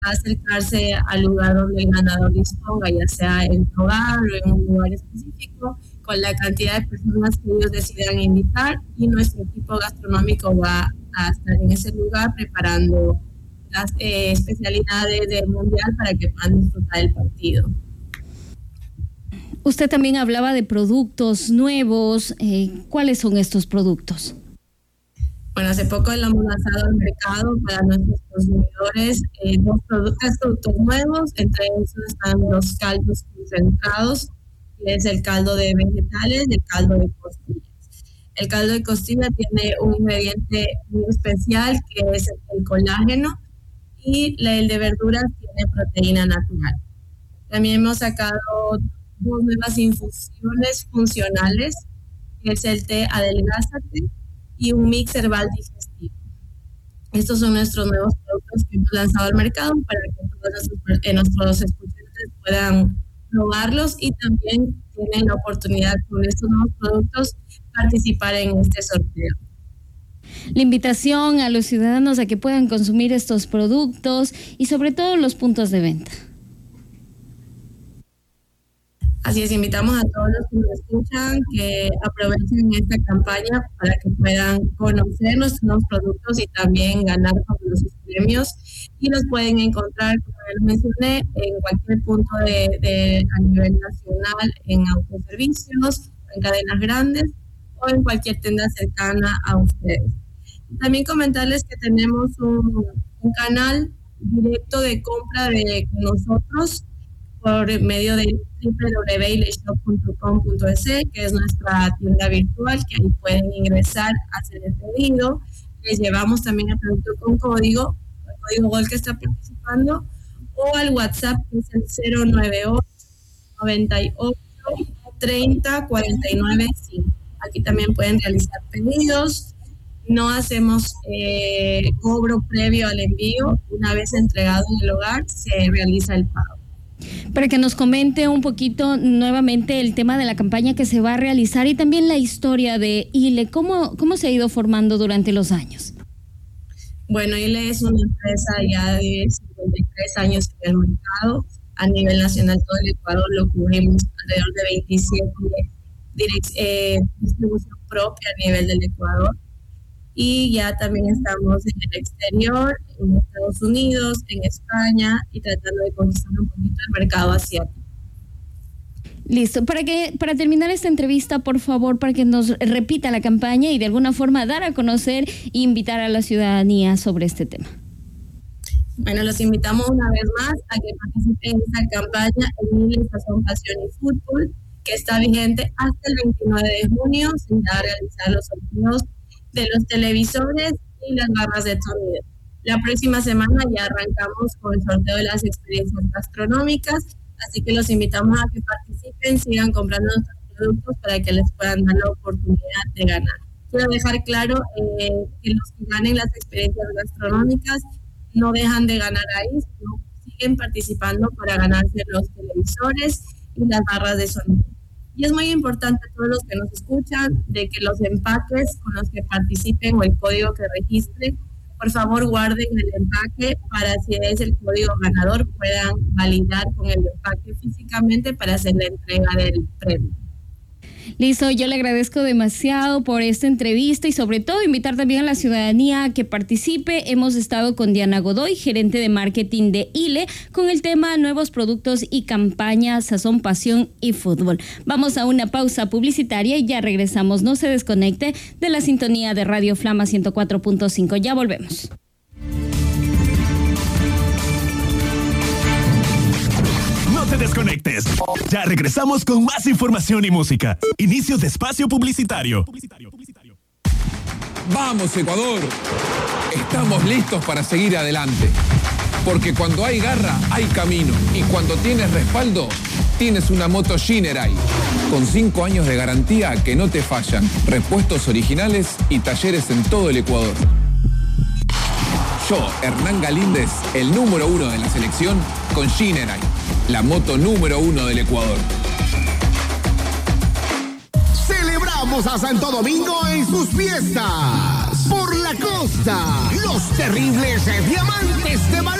acercarse al lugar donde el ganador disponga, ya sea en tu hogar o en un lugar específico, con la cantidad de personas que ellos decidan invitar, y nuestro equipo gastronómico va a estar en ese lugar preparando las especialidades del mundial para que puedan disfrutar del partido. Usted también hablaba de productos nuevos. ¿Cuáles son estos productos? Bueno, hace poco le hemos lanzado al mercado para nuestros consumidores tres productos nuevos. Entre esos están los caldos concentrados, que es el caldo de vegetales y el caldo de costillas. El caldo de costilla tiene un ingrediente muy especial, que es el colágeno, y el de verduras tiene proteína natural. También hemos sacado 2 nuevas infusiones funcionales, que es el té Adelgázate y un mix herbal digestivo. Estos son nuestros nuevos productos que hemos lanzado al mercado para que todos nuestros escuchantes puedan probarlos, y también tienen la oportunidad con estos nuevos productos participar en este sorteo. La invitación a los ciudadanos a que puedan consumir estos productos y sobre todo los puntos de venta. Así es, invitamos a todos los que nos escuchan que aprovechen esta campaña para que puedan conocer nuestros nuevos productos y también ganar los premios, y los pueden encontrar, como les mencioné, en cualquier punto a nivel nacional, en autoservicios, en cadenas grandes o en cualquier tienda cercana a ustedes. También comentarles que tenemos un canal directo de compra de nosotros por medio de www.ileshop.com.es, que es nuestra tienda virtual, que ahí pueden ingresar, hacer el pedido. Les llevamos también el producto con código GOL que está participando, o al WhatsApp, que es el 098 98 30 49 5. Aquí también pueden realizar pedidos. No hacemos cobro previo al envío. Una vez entregado en el hogar, se realiza el pago. Para que nos comente un poquito nuevamente el tema de la campaña que se va a realizar y también la historia de ILE, ¿cómo se ha ido formando durante los años? Bueno, ILE es una empresa ya de 53 años en el mercado. A nivel nacional, todo el Ecuador lo cubrimos, alrededor de 27 distribución propia a nivel del Ecuador. Y ya también estamos en el exterior, en Estados Unidos, en España, y tratando de conquistar un poquito el mercado asiático. Listo. Para terminar esta entrevista, por favor, para que nos repita la campaña y de alguna forma dar a conocer e invitar a la ciudadanía sobre este tema. Bueno, los invitamos una vez más a que participen en esta campaña en ILE Sazón, Pasión y Fútbol, que está vigente hasta el 29 de junio. Se va a realizar los sorteos de los televisores y las barras de sonido. La próxima semana ya arrancamos con el sorteo de las experiencias gastronómicas, así que los invitamos a que participen, sigan comprando nuestros productos para que les puedan dar la oportunidad de ganar. Quiero dejar claro que los que ganen las experiencias gastronómicas no dejan de ganar ahí, sino siguen participando para ganarse los televisores y las barras de sonido. Y es muy importante a todos los que nos escuchan de que los empaques con los que participen o el código que registren, por favor guarden el empaque para, si es el código ganador, puedan validar con el empaque físicamente para hacer la entrega del premio. Listo, yo le agradezco demasiado por esta entrevista y sobre todo invitar también a la ciudadanía a que participe. Hemos estado con Diana Godoy, gerente de marketing de ILE, con el tema nuevos productos y campañas, sazón, pasión y fútbol. Vamos a una pausa publicitaria y ya regresamos. No se desconecte de la sintonía de Radio Flama 104.5. Ya volvemos. No te desconectes. Ya regresamos con más información y música. Inicio de espacio publicitario. ¡Vamos, Ecuador! Estamos listos para seguir adelante. Porque cuando hay garra, hay camino. Y cuando tienes respaldo, tienes una moto Shinerai. Con 5 años de garantía que no te fallan. Repuestos originales y talleres en todo el Ecuador. Yo, Hernán Galíndez, el número 1 de la selección, con Shinerai, la moto número 1 del Ecuador. Celebramos a Santo Domingo en sus fiestas. Por la costa, los terribles diamantes de Valor.